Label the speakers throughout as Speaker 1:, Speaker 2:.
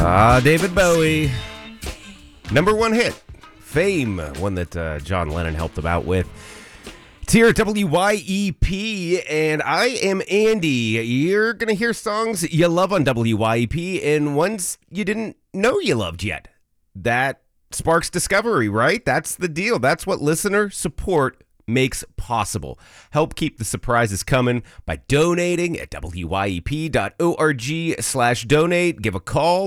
Speaker 1: David Bowie. Number one hit. Fame. One that John Lennon helped him out with. It's here at WYEP, and I am Andy. You're going to hear songs you love on WYEP and ones you didn't know you loved yet. That sparks discovery, right? That's the deal. That's what listener support makes possible. Help keep the surprises coming by donating at wyep.org/donate. Give a call,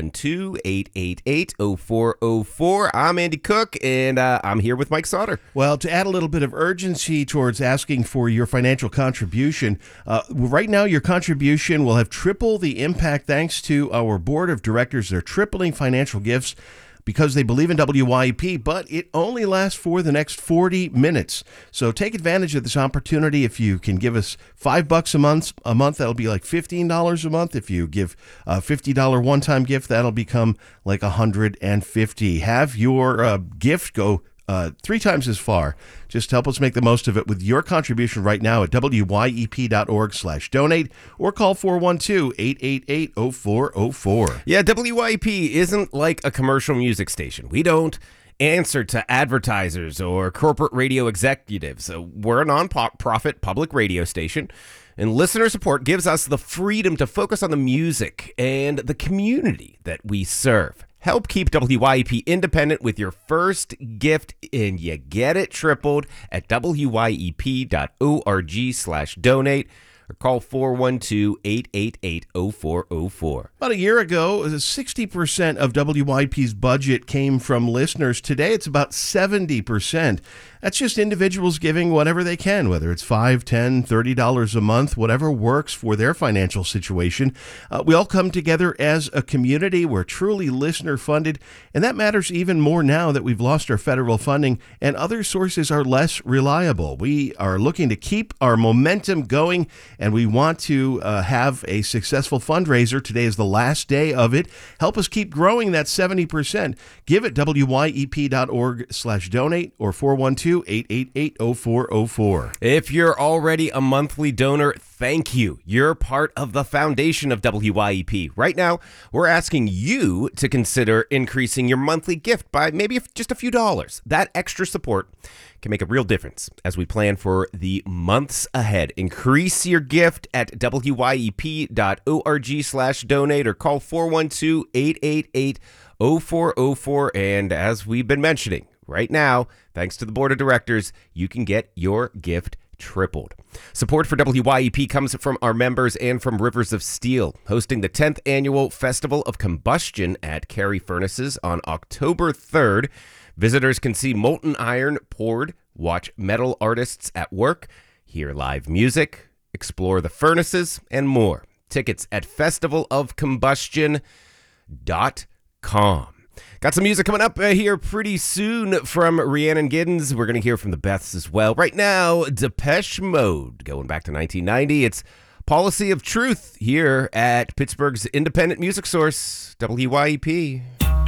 Speaker 1: 412-888-0404. I'm Andy Cook, and I'm here with Mike Sauter.
Speaker 2: Well, to add a little bit of urgency towards asking for your financial contribution, right now your contribution will have triple the impact thanks to our board of directors. They're tripling financial gifts because they believe in WYEP, but it only lasts for the next 40 minutes. So take advantage of this opportunity. If you can give us $5 a month, that'll be like $15 a month. If you give a $50 one-time gift, that'll become like $150. Have your gift go 3 times as far. Just help us make the most of it with your contribution right now at wyep.org/donate or call 412-888-0404.
Speaker 1: Yeah, WYEP isn't like a commercial music station. We don't answer to advertisers or corporate radio executives. We're a non-profit public radio station, and listener support gives us the freedom to focus on the music and the community that we serve. Help keep WYEP independent with your first gift, and you get it tripled at wyep.org/donate or call 412-888-0404.
Speaker 2: About a year ago, 60% of WYEP's budget came from listeners. Today, it's about 70%. That's just individuals giving whatever they can, whether it's $5, $10, $30 a month, whatever works for their financial situation. We all come together as a community. We're truly listener-funded, and that matters even more now that we've lost our federal funding and other sources are less reliable. We are looking to keep our momentum going, and we want to have a successful fundraiser. Today is the last day of it. Help us keep growing that 70%. Give at wyep.org/donate or 412-888-0404.
Speaker 1: If you're already a monthly donor, thank you. You're part of the foundation of WYEP. Right now, we're asking you to consider increasing your monthly gift by maybe just a few dollars. That extra support can make a real difference as we plan for the months ahead. Increase your gift at wyep.org/donate or call 412-888-0404. And as we've been mentioning, right now, thanks to the board of directors, you can get your gift tripled. Support for WYEP comes from our members and from Rivers of Steel, hosting the 10th annual Festival of Combustion at Carey Furnaces on October 3rd. Visitors can see molten iron poured, watch metal artists at work, hear live music, explore the furnaces, and more. Tickets at festivalofcombustion.com. Got some music coming up here pretty soon from Rhiannon Giddens. We're going to hear from the Beths as well. Right now, Depeche Mode, going back to 1990. It's Policy of Truth here at Pittsburgh's independent music source, WYEP.